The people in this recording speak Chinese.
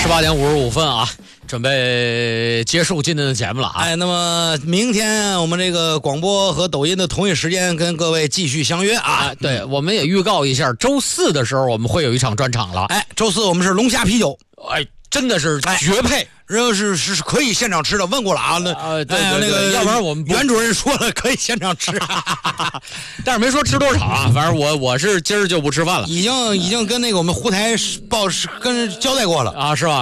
18:55啊，准备结束今天的节目了啊。 那么明天我们这个广播和抖音的同一时间跟各位继续相约啊。 对，我们也预告一下，周四的时候我们会有一场专场了。 周四我们是龙虾啤酒， 真的是绝配。 然后是可以现场吃的，问过了啊。 对，那个，要不然我们袁主任说了可以现场吃， 但是没说吃多少啊。反正我是今儿就不吃饭了， 已经跟那个我们湖台跟交代过了啊，是吧？